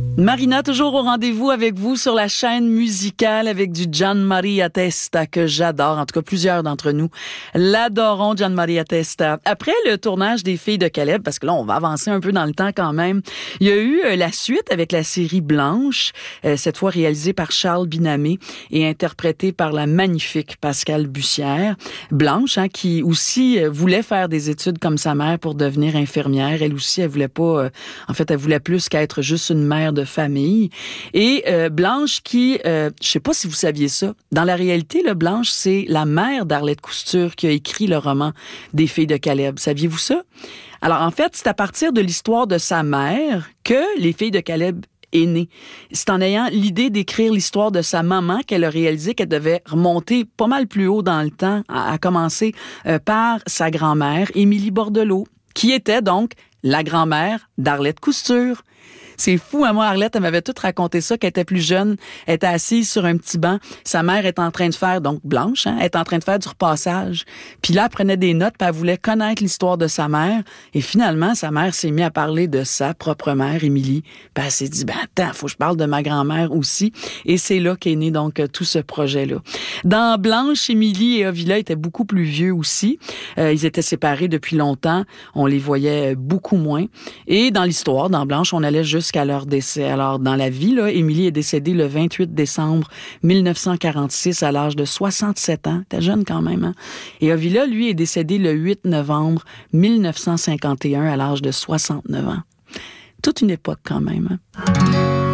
Marina, toujours au rendez-vous avec vous sur la chaîne musicale avec du Gianmaria Testa que j'adore. En tout cas, plusieurs d'entre nous l'adorons, Gianmaria Testa. Après le tournage des Filles de Caleb, parce que là, on va avancer un peu dans le temps quand même, il y a eu la suite avec la série Blanche, cette fois réalisée par Charles Binamé et interprétée par la magnifique Pascale Bussière. Blanche, qui aussi voulait faire des études comme sa mère pour devenir infirmière. Elle aussi, elle voulait pas... en fait, elle voulait plus qu'être juste une mère de famille. Et Blanche qui, je sais pas si vous saviez ça, dans la réalité, là, Blanche, c'est la mère d'Arlette Cousture qui a écrit le roman des Filles de Caleb. Saviez-vous ça? Alors, en fait, c'est à partir de l'histoire de sa mère que les Filles de Caleb est née. C'est en ayant l'idée d'écrire l'histoire de sa maman qu'elle a réalisé qu'elle devait remonter pas mal plus haut dans le temps, à commencer par sa grand-mère, Émilie Bordelot, qui était donc la grand-mère d'Arlette Cousture. C'est fou, moi, Arlette, elle m'avait tout raconté ça, qu'elle était plus jeune, elle était assise sur un petit banc, sa mère est en train de faire, donc Blanche, elle est en train de faire du repassage. Puis là, elle prenait des notes, puis elle voulait connaître l'histoire de sa mère, et finalement, sa mère s'est mise à parler de sa propre mère, Émilie, puis elle s'est dit, attends, faut que je parle de ma grand-mère aussi, et c'est là qu'est né donc tout ce projet-là. Dans Blanche, Émilie et Ovila étaient beaucoup plus vieux aussi, ils étaient séparés depuis longtemps, on les voyait beaucoup moins, et dans l'histoire, dans Blanche, on allait jusqu'à leur décès. Alors, dans la vie, là, Émilie est décédée le 28 décembre 1946 à l'âge de 67 ans. T'es jeune quand même, hein? Et Ovila, lui, est décédé le 8 novembre 1951 à l'âge de 69 ans. Toute une époque quand même, hein?